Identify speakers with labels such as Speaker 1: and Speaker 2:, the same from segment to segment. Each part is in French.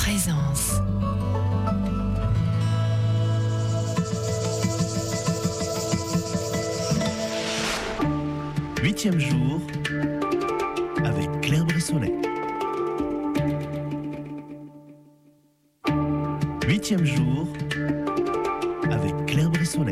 Speaker 1: présence.
Speaker 2: Huitième jour avec Claire Bressonnet. Huitième jour avec Claire Bressonnet.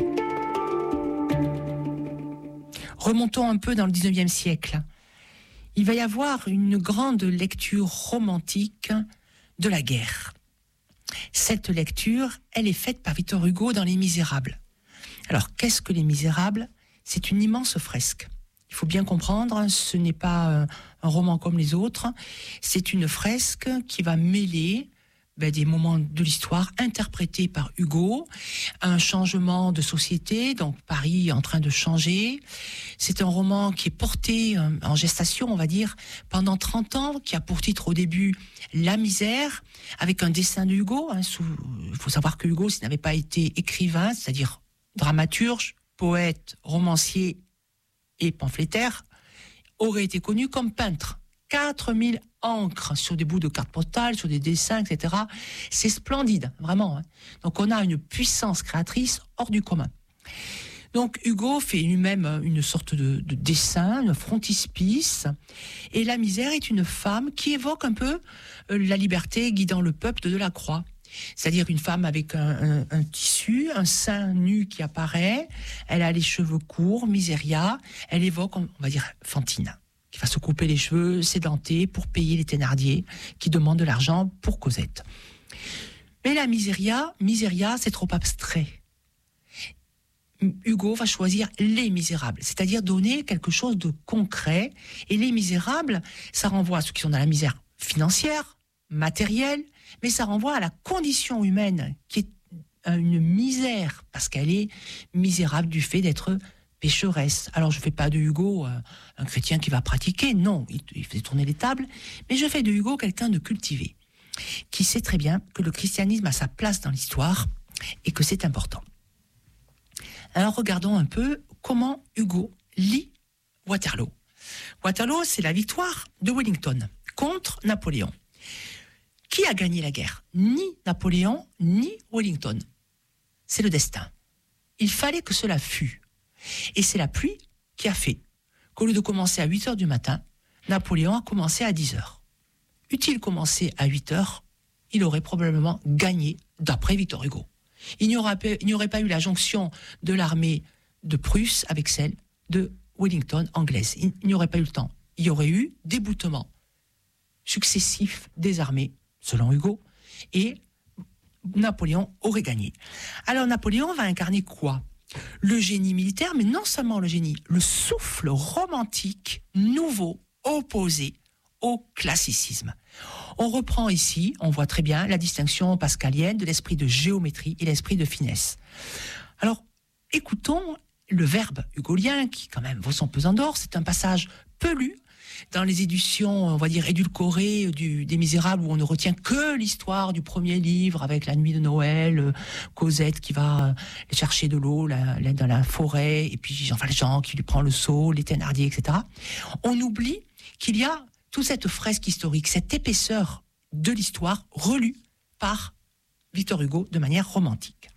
Speaker 3: Remontons un peu dans le 19e siècle. Il va y avoir une grande lecture romantique de la guerre. Cette lecture, elle est faite par Victor Hugo dans Les Misérables. Alors, qu'est-ce que Les Misérables ? C'est une immense fresque. Il faut bien comprendre, ce n'est pas un roman comme les autres. C'est une fresque qui va mêler des moments de l'histoire interprétés par Hugo, un changement de société, donc Paris est en train de changer. C'est un roman qui est porté en gestation, on va dire, pendant 30 ans, qui a pour titre au début La misère, avec un dessin de Hugo. Il faut savoir que Hugo, s'il n'avait pas été écrivain, c'est-à-dire dramaturge, poète, romancier et pamphlétaire, aurait été connu comme peintre. 4000 encres sur des bouts de cartes postales, sur des dessins, etc. C'est splendide, vraiment. Donc on a une puissance créatrice hors du commun. Donc Hugo fait lui-même une sorte de dessin, un frontispice, et La misère est une femme qui évoque un peu la liberté guidant le peuple de Delacroix. C'est-à-dire une femme avec un tissu, un sein nu qui apparaît, elle a les cheveux courts, Miséria, elle évoque, on va dire, Fantine, qui va se couper les cheveux, s'édenter pour payer les Thénardier, qui demandent de l'argent pour Cosette. Mais la Miséria, c'est trop abstrait. Hugo va choisir Les Misérables, c'est-à-dire donner quelque chose de concret. Et Les Misérables, ça renvoie à ceux qui sont dans la misère financière, matérielle, mais ça renvoie à la condition humaine, qui est une misère, parce qu'elle est misérable du fait d'être pécheresse. Alors je ne fais pas de Hugo un chrétien qui va pratiquer, non, il fait tourner les tables, mais je fais de Hugo quelqu'un de cultivé, qui sait très bien que le christianisme a sa place dans l'histoire et que c'est important. Alors regardons un peu comment Hugo lit Waterloo. Waterloo, c'est la victoire de Wellington contre Napoléon. Qui a gagné la guerre ? Ni Napoléon, ni Wellington. C'est le destin. Il fallait que cela fût. Et c'est la pluie qui a fait qu'au lieu de commencer à 8h du matin, Napoléon a commencé à 10h. Eût-il commencé à 8h, il aurait probablement gagné, d'après Victor Hugo. Il n'y aurait pas eu la jonction de l'armée de Prusse avec celle de Wellington anglaise. Il n'y aurait pas eu le temps. Il y aurait eu déboutement successif des armées, selon Hugo, et Napoléon aurait gagné. Alors Napoléon va incarner quoi ? Le génie militaire, mais non seulement le génie, le souffle romantique, nouveau, opposé au classicisme. On reprend ici, on voit très bien la distinction pascalienne de l'esprit de géométrie et l'esprit de finesse. Alors, écoutons le verbe hugolien, qui quand même vaut son pesant d'or. C'est un passage peu lu dans les éditions, on va dire, édulcorées des Misérables, où on ne retient que l'histoire du premier livre avec la nuit de Noël, Cosette qui va chercher de l'eau dans la forêt, et puis Jean Valjean qui lui prend le seau, les Thénardier, etc. On oublie qu'il y a toute cette fresque historique, cette épaisseur de l'histoire relue par Victor Hugo de manière romantique.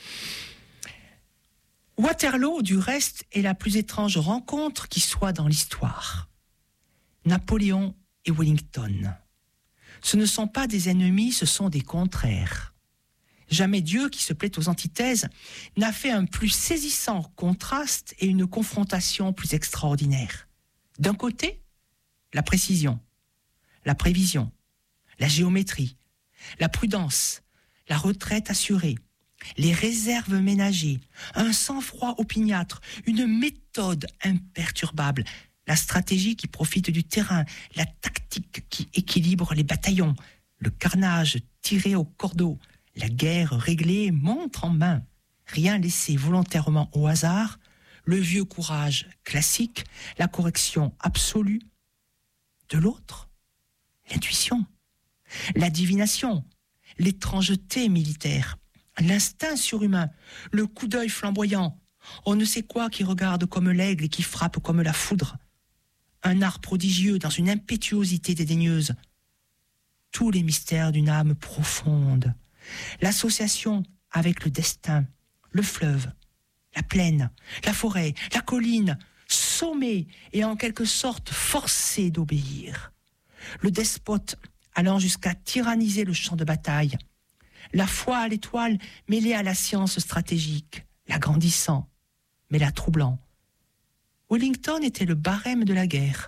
Speaker 3: Waterloo, du reste, est la plus étrange rencontre qui soit dans l'histoire. Napoléon et Wellington. Ce ne sont pas des ennemis, ce sont des contraires. Jamais Dieu, qui se plaît aux antithèses, n'a fait un plus saisissant contraste et une confrontation plus extraordinaire. D'un côté, la précision, la prévision, la géométrie, la prudence, la retraite assurée, les réserves ménagées, un sang-froid opiniâtre, une méthode imperturbable, la stratégie qui profite du terrain, la tactique qui équilibre les bataillons, le carnage tiré au cordeau, la guerre réglée montre en main, rien laissé volontairement au hasard, le vieux courage classique, la correction absolue. De l'autre, l'intuition, la divination, l'étrangeté militaire, l'instinct surhumain, le coup d'œil flamboyant, on ne sait quoi qui regarde comme l'aigle et qui frappe comme la foudre, un art prodigieux dans une impétuosité dédaigneuse. Tout tous les mystères d'une âme profonde. L'association avec le destin, le fleuve, la plaine, la forêt, la colline, sommé et en quelque sorte forcé d'obéir. Le despote allant jusqu'à tyranniser le champ de bataille. La foi à l'étoile mêlée à la science stratégique, l'agrandissant, mais la troublant. Wellington était le barème de la guerre.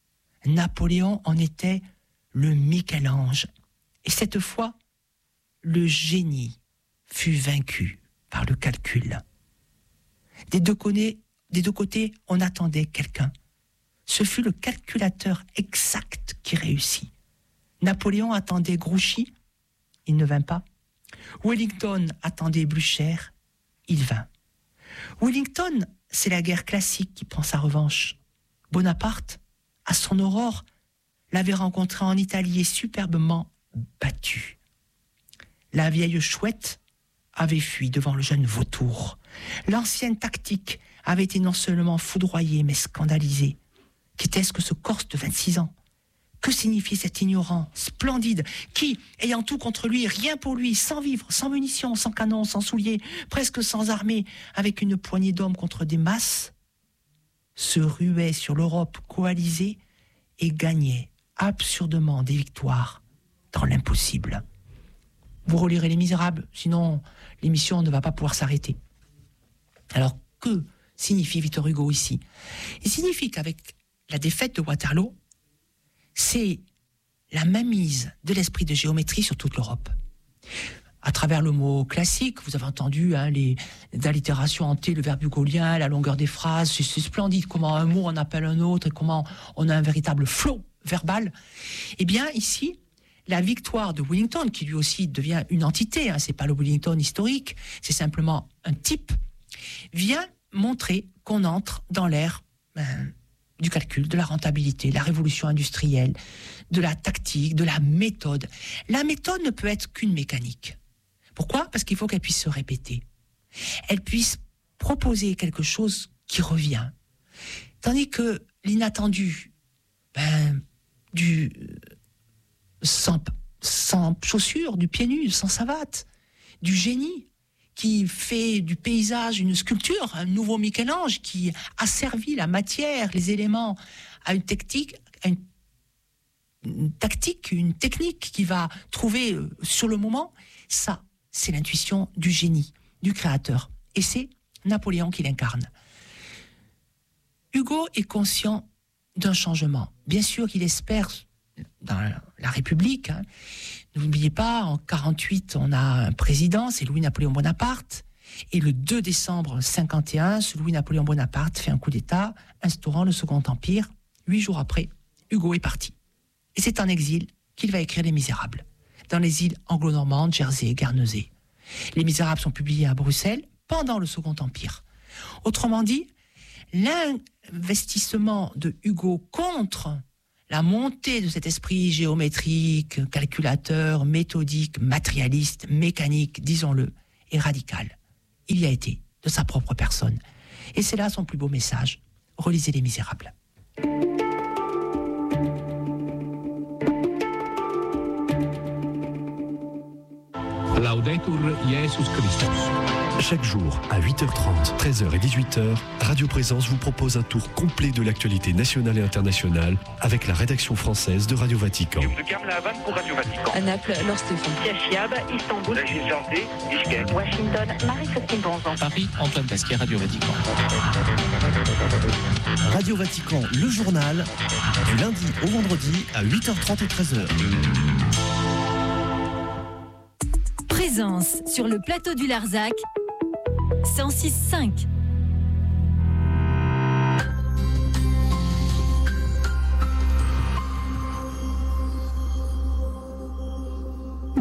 Speaker 3: Napoléon en était le Michel-Ange. Et cette fois, le génie fut vaincu par le calcul. Des deux côtés, on attendait quelqu'un. Ce fut le calculateur exact qui réussit. Napoléon attendait Grouchy, il ne vint pas. Wellington attendait Blücher, il vint. Wellington, c'est la guerre classique qui prend sa revanche. Bonaparte, à son aurore, l'avait rencontré en Italie et superbement battu. La vieille chouette avait fui devant le jeune vautour. L'ancienne tactique avait été non seulement foudroyée, mais scandalisée. Qu'était-ce que ce Corse de 26 ans ? Que signifiait cet ignorant, splendide, qui, ayant tout contre lui, rien pour lui, sans vivre, sans munitions, sans canons, sans souliers, presque sans armée, avec une poignée d'hommes contre des masses, se ruait sur l'Europe coalisée et gagnait absurdement des victoires dans l'impossible. Vous relirez Les Misérables, sinon l'émission ne va pas pouvoir s'arrêter. Alors, que signifie Victor Hugo ici ? Il signifie qu'avec la défaite de Waterloo, c'est la mainmise de l'esprit de géométrie sur toute l'Europe. À travers le mot classique, vous avez entendu les allitérations hantées, le verbe hugolien, la longueur des phrases, c'est splendide comment un mot en appelle un autre et comment on a un véritable flot verbal. Eh bien, ici, la victoire de Wellington, qui lui aussi devient une entité, c'est pas le Wellington historique, c'est simplement un type, vient montrer qu'on entre dans l'ère du calcul, de la rentabilité, de la révolution industrielle, de la tactique, de la méthode. La méthode ne peut être qu'une mécanique. Pourquoi ? Parce qu'il faut qu'elle puisse se répéter. Elle puisse proposer quelque chose qui revient. Tandis que l'inattendu, sans chaussures, du pieds nus, sans savate, du génie, qui fait du paysage une sculpture, un nouveau Michel-Ange, qui asservit la matière, les éléments à une technique, une technique qui va trouver sur le moment. Ça, c'est l'intuition du génie, du créateur. Et c'est Napoléon qui l'incarne. Hugo est conscient d'un changement. Bien sûr qu'il espère dans la République. N'oubliez pas, en 1948, on a un président, c'est Louis-Napoléon Bonaparte. Et le 2 décembre 1951, ce Louis-Napoléon Bonaparte fait un coup d'État, instaurant le Second Empire. 8 jours après, Hugo est parti. Et c'est en exil qu'il va écrire Les Misérables, dans les îles anglo-normandes, Jersey et Guernesey. Les Misérables sont publiés à Bruxelles pendant le Second Empire. Autrement dit, l'investissement de Hugo contre la montée de cet esprit géométrique, calculateur, méthodique, matérialiste, mécanique, disons-le, est radical. Il y a été de sa propre personne. Et c'est là son plus beau message. Relisez Les Misérables.
Speaker 1: Laudetur Jesus Christus.
Speaker 4: Chaque jour, à 8h30, 13h et 18h, Radio Présence vous propose un tour complet de l'actualité nationale et internationale avec la rédaction française de Radio Vatican.
Speaker 5: Pour Radio Vatican.
Speaker 6: À Naples, Laure Stéphane.
Speaker 5: Fiab, Istanbul,
Speaker 6: Washington, Marie-Sophie Bonzon.
Speaker 1: Paris, Antoine Pasquier, Radio Vatican.
Speaker 2: Radio Vatican, le journal, du lundi au vendredi à 8h30 et 13h.
Speaker 7: Présence sur le plateau du Larzac, 106.5.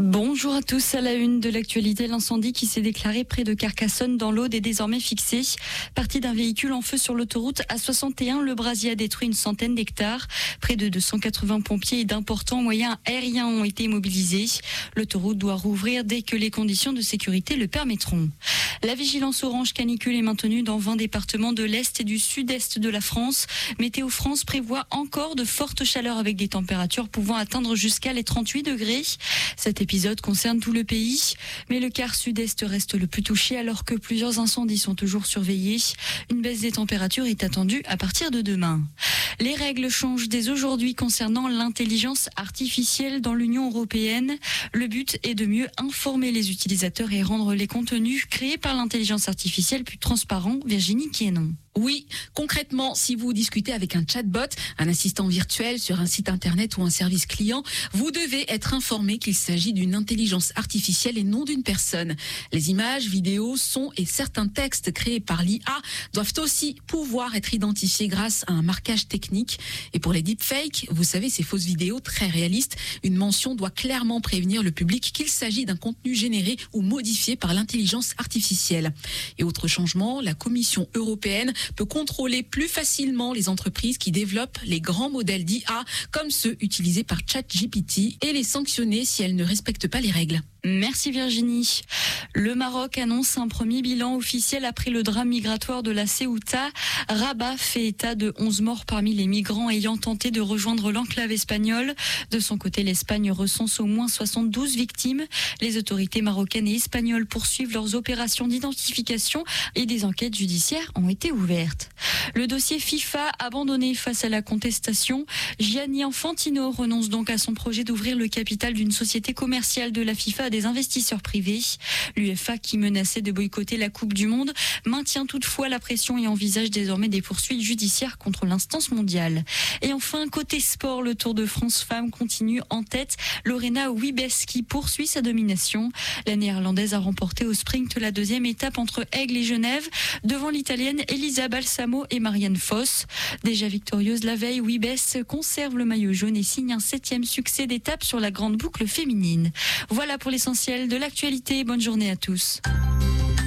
Speaker 8: Bonjour à tous. À la une de l'actualité, l'incendie qui s'est déclaré près de Carcassonne dans l'Aude est désormais fixé. Parti d'un véhicule en feu sur l'autoroute A61, le brasier a détruit une centaine d'hectares. Près de 280 pompiers et d'importants moyens aériens ont été mobilisés. L'autoroute doit rouvrir dès que les conditions de sécurité le permettront. La vigilance orange canicule est maintenue dans 20 départements de l'Est et du Sud-Est de la France. Météo France prévoit encore de fortes chaleurs avec des températures pouvant atteindre jusqu'à les 38 degrés. Cet épisode concerne tout le pays, mais le quart sud-est reste le plus touché alors que plusieurs incendies sont toujours surveillés. Une baisse des températures est attendue à partir de demain. Les règles changent dès aujourd'hui concernant l'intelligence artificielle dans l'Union européenne. Le but est de mieux informer les utilisateurs et rendre les contenus créés par l'intelligence artificielle plus transparents. Virginie Quienon.
Speaker 9: Oui, concrètement, si vous discutez avec un chatbot, un assistant virtuel sur un site internet ou un service client, vous devez être informé qu'il s'agit d'une intelligence artificielle et non d'une personne. Les images, vidéos, sons et certains textes créés par l'IA doivent aussi pouvoir être identifiés grâce à un marquage technique. Et pour les deepfakes, vous savez, ces fausses vidéos très réalistes, une mention doit clairement prévenir le public qu'il s'agit d'un contenu généré ou modifié par l'intelligence artificielle. Et autre changement, la Commission européenne peut contrôler plus facilement les entreprises qui développent les grands modèles d'IA comme ceux utilisés par ChatGPT et les sanctionner si elles ne respectent pas les règles.
Speaker 8: Merci Virginie. Le Maroc annonce un premier bilan officiel après le drame migratoire de la Ceuta. Rabat fait état de 11 morts parmi les migrants ayant tenté de rejoindre l'enclave espagnole. De son côté, l'Espagne recense au moins 72 victimes. Les autorités marocaines et espagnoles poursuivent leurs opérations d'identification et des enquêtes judiciaires ont été ouvertes. Le dossier FIFA abandonné face à la contestation. Gianni Infantino renonce donc à son projet d'ouvrir le capital d'une société commerciale de la FIFA à des investisseurs privés. L'UEFA, qui menaçait de boycotter la Coupe du Monde, maintient toutefois la pression et envisage désormais des poursuites judiciaires contre l'instance mondiale. Et enfin, côté sport, le Tour de France Femmes continue en tête. Lorena Wiebes qui poursuit sa domination. La néerlandaise a remporté au sprint la deuxième étape entre Aigle et Genève devant l'italienne Elisa Balsamo et Marianne Foss. Déjà victorieuse la veille, Wiebes conserve le maillot jaune et signe un 7e succès d'étape sur la grande boucle féminine. Voilà pour l'essentiel de l'actualité. Bonne journée à tous.